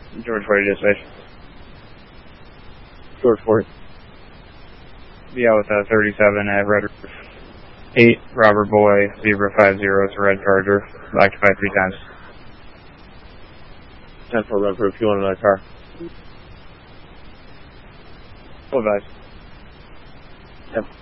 George 40 dispatch. George 40. Be out with 37 at Red 8, Robert Boy, Zebra 50, it's a red Charger, occupied 3 times. 10-4 Red Proof, you want another car? Full advice. Yep.